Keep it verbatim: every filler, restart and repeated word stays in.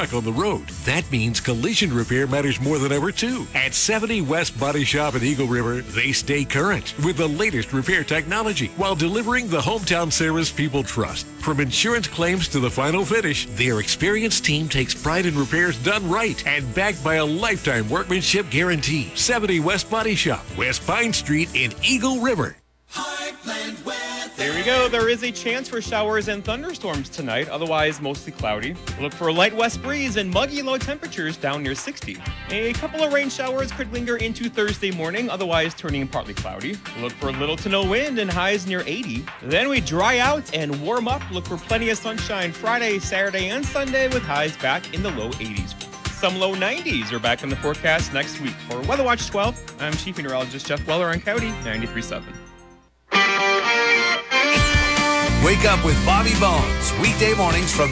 truck on the road. That means collision repair matters more than ever, too. At seventy West Body Shop in Eagle River, they stay current with the latest repair technology while delivering the hometown service people trust. From insurance claims to the final finish, their experienced team takes pride in repairs done right and backed by a lifetime workmanship guarantee. seventy West Body Shop, West Pine Street in Eagle River. Heartland weather. There we go. There is a chance for showers and thunderstorms tonight, otherwise mostly cloudy. Look for a light west breeze and muggy low temperatures down near sixty. A couple of rain showers could linger into Thursday morning, otherwise turning partly cloudy. Look for little to no wind and highs near eighty. Then we dry out and warm up. Look for plenty of sunshine Friday, Saturday, and Sunday with highs back in the low eighties. Some low nineties are back in the forecast next week. For Weather Watch twelve, I'm Chief Meteorologist Jeff Weller on Coyote ninety-three point seven. Wake up with Bobby Bones, weekday mornings from